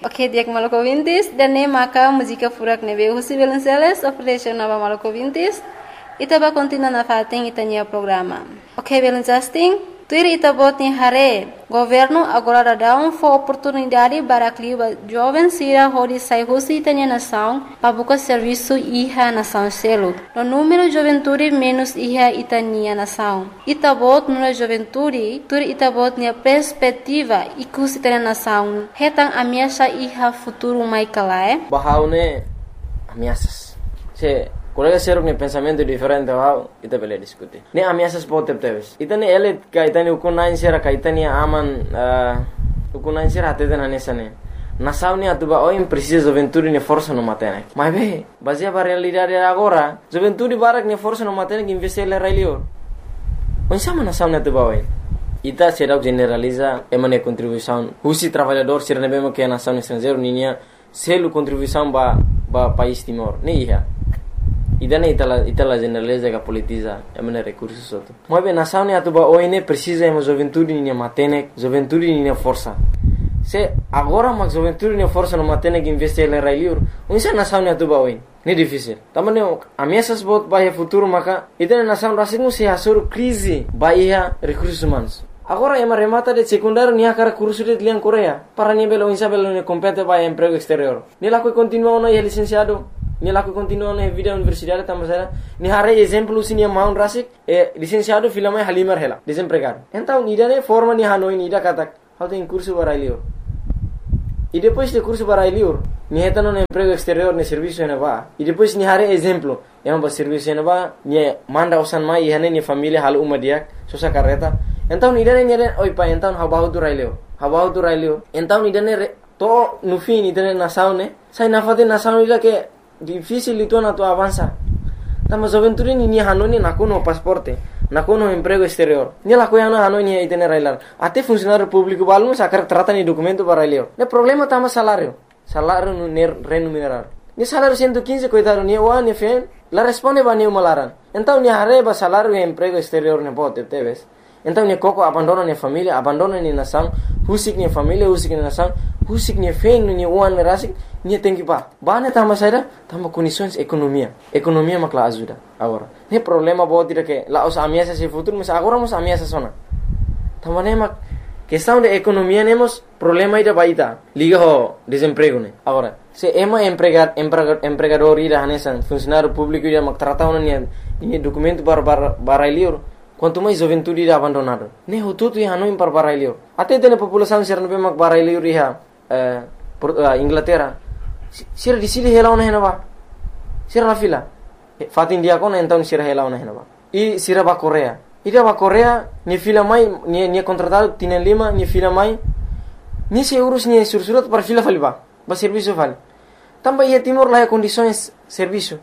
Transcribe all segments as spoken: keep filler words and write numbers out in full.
Ok, dia Maluco Vintis, dan ne maka música furak nebe husi Belenceles, operation nova Maluco Vintis, ita ba continua na fating itanya programa. Ok, Belencasting, tuir ita bot ni hare, governo agora dá um for oportunidade para clima jovens sira hori sai husi itanya nação, para buscar serviço iha nação selo. No número juventude menos iha itania nação. Ita bot no juventude, tuir ita bot ni perspectiva ikus itanya nação. Hetang ameaça iha futuro mai kalae. Bahaune ameaças. Se colega ser um pensamento diferente wow, ita bele discutir. Ne ameaças pode ter. Ita ne ele kaitani ukunain sera kaitani aman ukunain sera até na nessa ne. Nação ne atuba oi precisa juventude ne força no matene. Mas be, baseia para realidade agora, juventude barak ne força no matene que investir le railio. Onde sama nação ne atuba oi. Ita será generaliza emane contribuição. Husi trabalhador ser ne bemo que a nação estrangeiro ninha selo contribuição ba ba país Timor. Ne ia. Idane itala itala generaliza que politiza emane recursos outro. Mas bem nação ne atuba oi ne precisa emo juventude ninha matene, juventude ninha força. Se agora mas juventude ninha força no matene que investir le railio. Onde sa nação ne atuba oi. Ne difícil. Também ameaças bot bahia futuro maka idane nação rasingu se hasur crise bahia recursos humanos. Agora ema remata de secundário nia cara curso de lian Coreia. Para nia belo insa belo ne compete bahia emprego exterior. Ni lá que continua no licenciado. Ni lá que continua na vida universidade também. Ni hare exemplo se nia maun rasik e licenciado filama halimar hela desempregado. Então idane forma ni hanoi ni da kata. How tem curso para ilio. E depois de curso para ilio, ni heta no emprego exterior ne serviço ena ba. E depois ni hare exemplo, ema ba serviço ena ba, ni manda usan mai hane ni família hal uma dia, sosa carreta. Então ni dane ni dane oi pa então habahu tu railio. Habahu tu railio. Então ni dane to no fim ni dane nação ne. Sai na fate nação ila que difícil itu na tu avança. Tama juventude ni ni hanoni na kuno pasporte. Na kuno emprego exterior. Ni la coiana hanoni itene railar. Até funcionário público balum sacar trata ni documento para railio. Ne problema tama salário. Salário no remunerar. Ni salário cento e quinze coitado ni o ni fen. La responde ba ni malaran. Então ni areba salário e emprego exterior ne bote teves. Então ni coco abandona ni família, abandona ni nação, husik ni família, husik ni nação, husik ni fen ni uan rasik, ni tem que ba. Ba ne tama saída, tama condições economia. Economia makla ajuda agora. Ne problema bote dire que la os ameaças se futuro, mas agora mos ameaças sona. Tama ne mak questão de economia nemos problema ida baita. Liga ho desemprego ne. Agora, se ema empregar empregador ida hanesan funcionário público ida mak tratau ni ni documento para para ilio. Quanto mais juventude ida abandonado. Ne ho tutu ia hanoi para para ilio. Até tene população ser no mak para ilio iha eh Inglaterra. Sira di sili hela ona hena ba. Sira la fila. Fatin dia kona então sira hela ona hena ba. E sira ba Coreia. Ida ba Coreia ni fila mai ni ni contratado tienen lima ni fila mai. Ni se urus ni sursurat para fila faliba. Ba serviço vale. Tamba ia Timor lá condições serviço.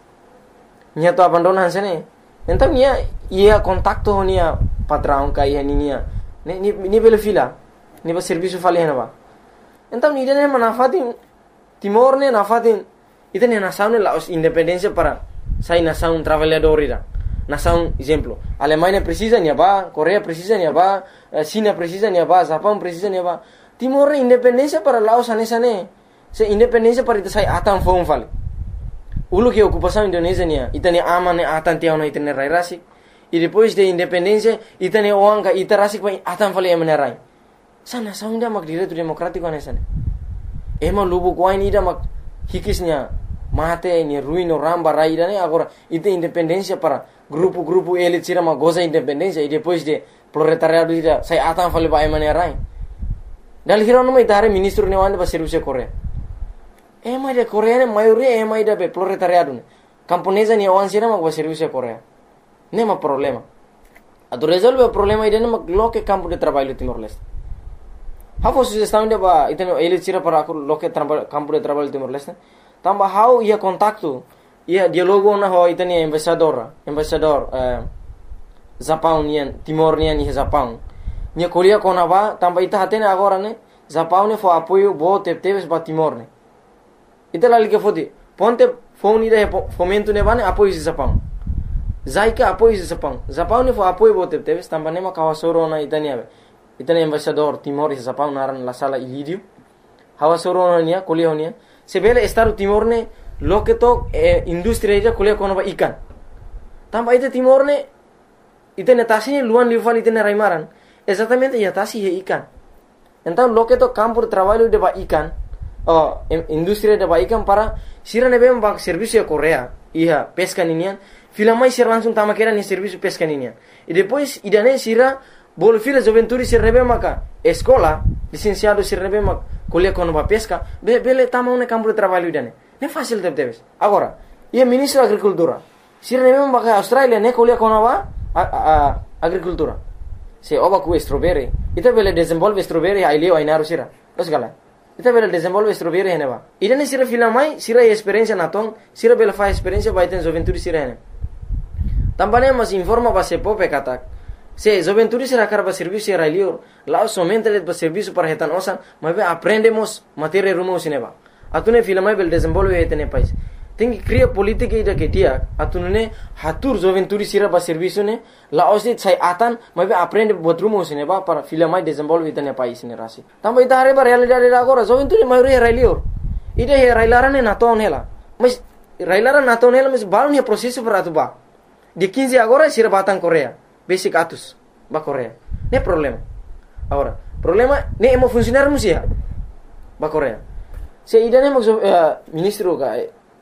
Ni to abandonan sene. Então ia ia contacto nia patrão kai nia. Ni ni ni bela fila. Ni ba serviço fali hena ba. Então ni dene manafatin Timor ne nafatin itene nação ne la independência para sai nação trabalhador ira. Nação exemplo. Alemanha precisa ni ba, Coreia precisa ni ba, China precisa ni ba, Japão precisa ni ba. Timor ne independência para Laos anesa ne. Se independência para ita sai atan fom fali. Ulu que ocupação Indonésia nia, itane aman ne atan tiao na itane rai rasik. E depois de independência itane oanga ita rasik pa atan fali emane rai. Sa nação ida mak direito democrático anesa ne. Ema lubu kuain ida mak hikisnya mate ni ruino ramba rai ida ne agora ita independência para grupo-grupo elit sira ma goza independência e depois de proletariado ida sai atan fali ba emane rai. Dal hiro no mai tare ministro ne wande ba serviço Coreia. Ema de Coreia ne maioria ema ida be proletariado ne. Camponesa ni wan sira ma ba serviço Coreia. Nema problema. Ado resolve o problema ida ne ma loke campo de trabalho Timor-Leste. Hafo sugestão de ba iteno elit sira para loke campo de trabalho Timor-Leste. Tamba how ia contacto ia dialogo na ho itani embaixador, embaixador eh Japão nian Timor nian ni Japão. Nia Coreia kona ba tamba ita hatene agora ne Japão ne fo apoio bo te teves ba Timor ne. Ita lali que fodi ponte fone ida fomento ne bane apoio de Japão. Zaika apoio de Japão. Japão ne fo apoio bo te teves tamba ne ma kawasoro na itani ave. Itani embaixador Timor e Japão naran la sala Ilírio. hawa soronia kuliah honia sebele Estado Timor ne loke to eh, industri ida kuliah kono ba ikan tamba ita Timor ne ita netasi luan liufal ita raimaran exatamente ya tasi he ikan então loke to campo de trabalho de ba ikan oh, industri de ba ikan para sira ne bem ba serviço de Coreia ia pesca ninian fila mais ser langsung tama kera ni serviço pesca ninian e depois idane sira bolo fila juventude sir nebe maka escola licenciado sir nebe mak kuliah kono ba pesca be bele tama un campo de trabalho idane ne fácil de debes agora ia ministro da agricultura sir nebe maka Australia ne kuliah kono ba agricultura se oba ku strawberry ita bele desenvolve strawberry ai leo ai naru sira los gala ita bele desenvolve strawberry hene ba idane sira fila mai sira experiência naton sira bele fa experiência ba iten juventude sira hene tambane mas informa ba se pope katak se juventude será cara para serviço era lior lá somente ele para serviço para retan osan mas aprendemos matéria rumo sineba atune fila mai bel desenvolve etene país tem que criar política ida que dia atune hatur juventude será para serviço ne lá osit sai atan mas aprende buat rumo sineba para fila mai desenvolve etene país ne rasi também ita areba realidade agora juventude mai era lior ida he railarane na ton hela mas railaran na ton hela mas balun he processo para atuba de quinze agora será batang Coreia basic atus ba Coreia ne problema agora problema ne emo funcionar musia ba Coreia se idane mo uh, ministro ka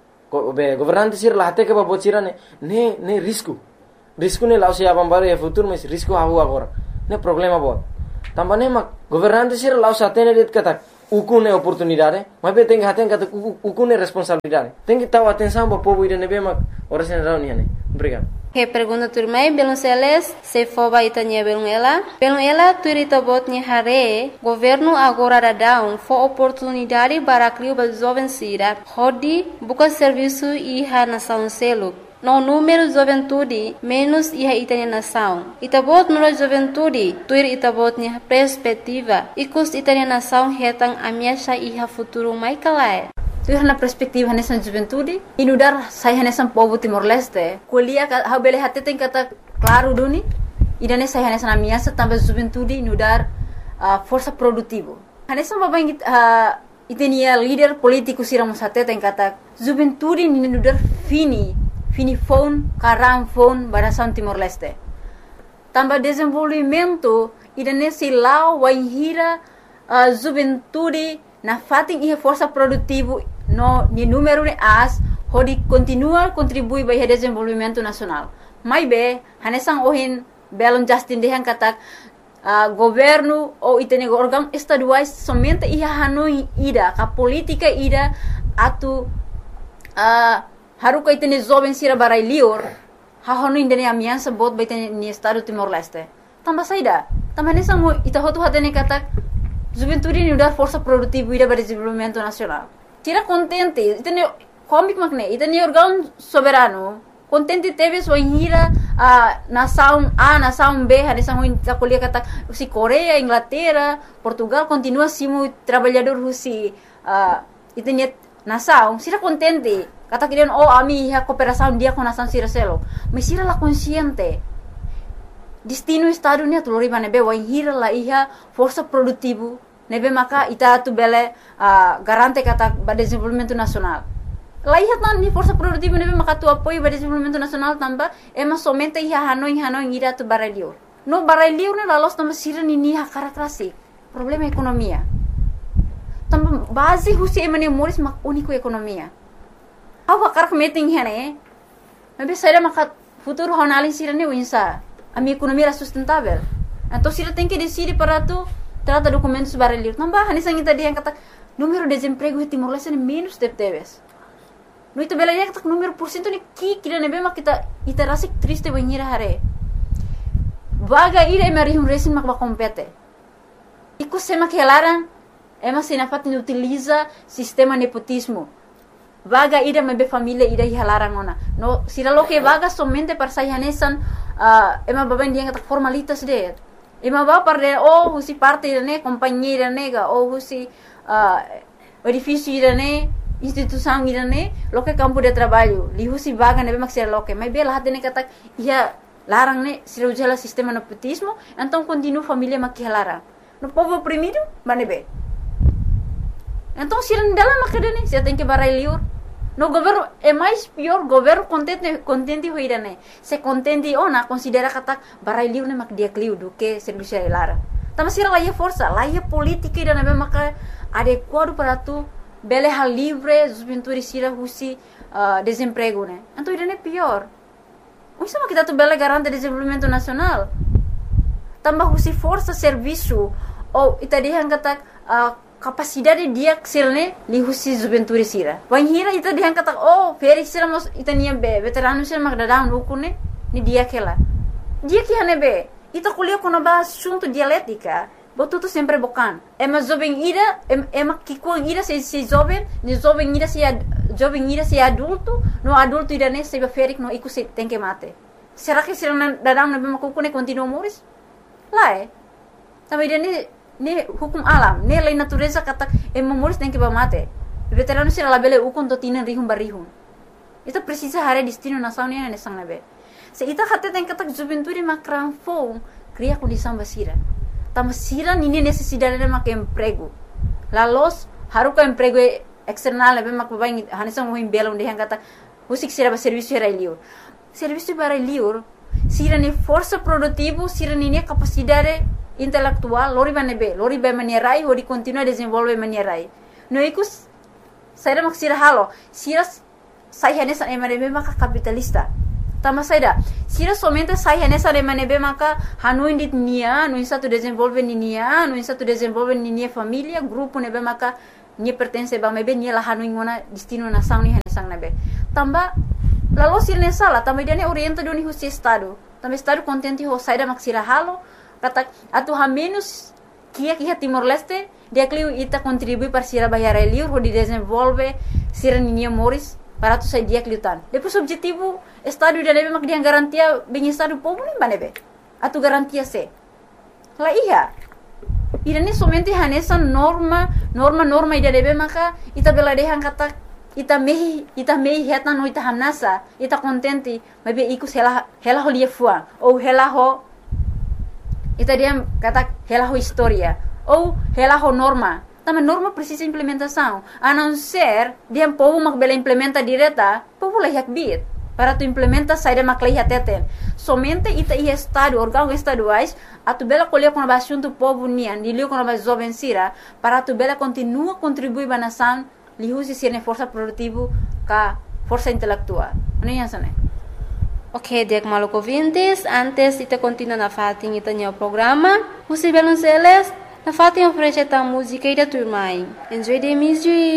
be governante sir la hate ke ba bocira ne ne ne risco risco ne lao se abam bare e futuro mas risco hawo agora ne problema bo tambane ma governante sir lao sa tene det kata ukune oportunidade mas be tem haten kata ukune responsabilidade tem que taw atenção ba povo idane be ma ora sen rauni ne obrigado. Que pergunta turmai belum seles se foba itanya belum ela belum ela turita botnya hare governo agora da down for oportunidade para criar ba jovem sira hodi buka serviço iha nação selo no número juventude menos iha itanya nação itabot no juventude tuir itabotnya perspectiva ikus itanya nação hetang amiasha iha futuro mai kalai tu na perspektiva nessa juventude inudar saya nessa povo Timor Leste kuliah ha bele hate tem kata claro duni idane saya nessa na minha também juventude inudar uh, força produtivo nessa babang uh, itenia líder político siramos hate tem kata juventude inudar fini fini phone karam phone barasan Timor Leste também desenvolvimento idane silau waihira uh, juventude na fating iha força produtivo no ni número de as hodi continua contribui para o desenvolvimento nacional mai be hanesang ohin belon Justin dehan katak uh, governo ou itene órgão estaduais somente iha hanoi ida ka política ida atu uh, haru ka itene jovem sira barai lior ha hono indene amiança bot ba itene ni estado Timor Leste tamba saida tamba hanesang mo ita hotu hatene katak juventude ni dar força produtiva ida para o desenvolvimento nacional. Tira contente, itene comic magne, itene órgão soberano. Contente teve sua ira a nação A, nação B, a nação a colher kata si Coreia, Inglaterra, Portugal continua simo trabalhador rusi uh, itene nação. Tira contente, kata kirian oh ami ha cooperação dia com nação sira selo. Mas tira la consciente. Destino estado ni atulori ba nebe wa hira la iha força produtivo nebe maka ita tu bele uh, garante kata ba desenvolvimento nacional la iha tan ni força produtivo nebe maka tu apoio ba desenvolvimento nacional tamba ema somente iha hanoi hanoi ira tu barelio no barelio ne la los tamba sira ni ni ha karakterasi problema ekonomia tamba base husi emane moris mak unico ekonomia awa karak meeting hene nebe saira maka futuro honalin sira ni winsa a minha economia era sustentável. Então, se ela tem que decidir para tu, trata documentos barulhos. Não vai, nessa ainda dia kata número de desemprego em Timor Leste é menos de teves. No itu bela dia kata número por cento ni ki kira nebe mak kita ita rasik triste banhira hare. Vaga ira emari um resin mak ba compete. Iku sema que elaran ema sinafat ni utiliza sistema nepotismo. Vaga ida mebe família ida hilaran ona. No, sira lo que vaga somente para sayanesan uh, ema baban dia kata formalitas de. Ema ba para oh husi parte ne companhia nega oh husi uh, edifício ne instituição ne lo que campo de trabalho li husi vaga nebe maksir lo que mebe lah ne kata ia larang ne sira ujala sistema nepotismo então continua família mak hilaran. No povo oprimido manebe. Então, se não dá lá macadene, você tem que barai liur. No governo é mais pior, governo contente contente hoira né. Se contente ou na considera kata barai liur né mak dia kliu do que serviço é lara. Tama sira lá é força, lá é política e na maka adequado para tu bele hal livre, os pintores sira husi uh, desemprego né. Então isso é pior. O sama kita tu bele garante desenvolvimento nacional. Tambah husi força serviço ou ita dihan kata uh, capacidade dia ksilne li husi juventude sira. Wan hira ita dihan kata oh feri sira mos ita niya be veterano sira magdadam lukune ni dia kela. Dia que hane be ita kuliah kono ba assunto dialética. Botuto sempre bocan. Ema jovem ira ema kikuang ira se se jovem, ni jovem ira se jovem ira se adulto, no adulto ira ne se be ferik no iku se tem que mate. Será que sira dadam na be makukune continua moris? Lá é. Também ira ne hukum alam, ne lei natureza kata e memoris tem que ba mate. Veterano sira labele ukon to tinan rihum barihum. Ita precisa hare destino nação ne ne sang nabe. Se ita kata tem kata juventude makran fo, cria condição basira. Tama sira nini necessidade de mak emprego. La los haruka emprego external nabe mak babai hanisang mo himbelong de kata usik sira ba serviço era liur. Serviço para liur sira ne força produtivo, sira nini capacidade intelectual, lori ba nebe, lori ba manierai, hori continua desenvolve manierai. No ikus, saya mak sira halo, sira saya nesa emanebe maka capitalista. Tama saya sira somente saya nesa emanebe maka hanu indit nia, no insa tu desenvolve ni nia, no insa tu desenvolve ni nia família, grupo nebe maka ni pertence ba mebe ni la hanu ingona destino nação ni hanesang nebe. Tamba lalu sira nesa la, tamba dia ne orienta doni husi estado. Tamba estado contente ho saya mak sira halo. Kata atu ha menos kia kia Timor Leste dia kliu ita contribui para sira bayar liur ho di desenvolve sira ninia moris para tu sai dia kliutan. Depois objetivo estado dia nebe mak dia garantia bem estado povo nem banebe. Atu garantia se. La iya. Ida ni somente hanesa norma norma norma ida nebe maka ita bela dehan kata ita mehi ita mehi heta no ita hanasa ita contente mabe ikus hela hela ho lia fuang ou hela ho ita dia kata hela ho história ou hela ho norma. Também norma precisa implementação. A não ser dia povo mak bela implementa direta, povo lah yak bit. Para tu implementa saída mak lah teten. Somente ita ia estado órgãos estaduais a tu bela colher com a assunto povo nian, dilio com a jovem sira, para tu bela continua contribuir ba nação, li usi sirne força produtivo ka força intelectual. Não é isso, né? Ok, Diak Maluco ouvintes, antes de continuar na fatin ita nyo programa, Musi Belonceles, na fatin oferece ta música e da turma. Enjoy the music!